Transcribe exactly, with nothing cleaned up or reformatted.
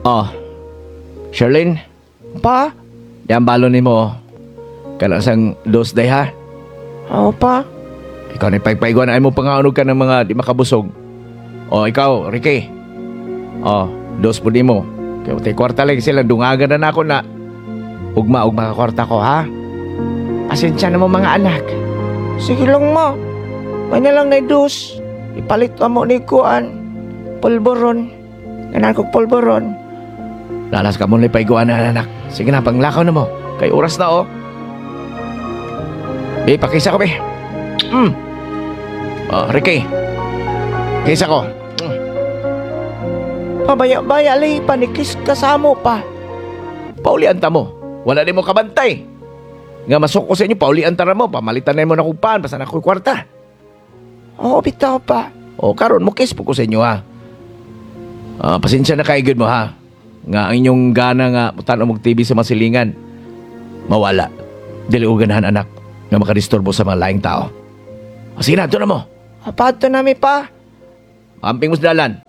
Oh, Sherlyn, Pa? yan balon ni mo. Kailangan sang dos day ha. Oo, pa. Ikaw na pagpaiguan ay mo pangaonog ka ng mga di makabusog. O ikaw, Ricky. O, dos po di mo. Kaya tay kwarta lang sila, dungagan na ako na. Ugma, ugma ka kwarta ko ha. Pasensya na mo mga anak. Sige lang, ma. May na lang na dos. Ipalit ka mo ni Kuan. Polboron. Ganan kong polboron. Lalas ka mo na paiguan na anak. Sige na, panglakaw na mo. Kay oras na o. Be, pakisa ko be. Mm. O, Ricky. Kisa ko. Mm. Pabaya-baya lay panikis kasamo pa. Paulian ta mo. Wala din mo kabantay. Nga masok ko sa inyo, paulian ta na mo. Pamalitan na mo na kupaan. Basta na ko'y kwarta. Oo, bitaw pa. O, karon mo kiss po ko sa inyo ha. Ah, pasensya na kayo mo ha. Nga ang inyong gana nga mutan mong T V sa masilingan. Mawala. Dili ko ganahan anak nga makadisturbo sa mga laing tao. O sige na, ito na mo. Apato nami pa. Amping mo sa dalan.